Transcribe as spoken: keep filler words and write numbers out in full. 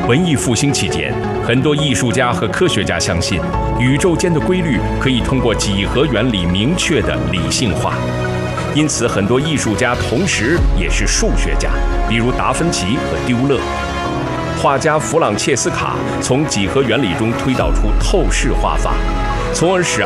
文艺复兴期间，很多艺术家和科学家相信，宇宙间的规律可以通过几何原理明确地理性化。因此，很多艺术家同时也是数学家，比如达芬奇和丢勒。画家弗朗切斯卡从几何原理中推导出透视画法，从而使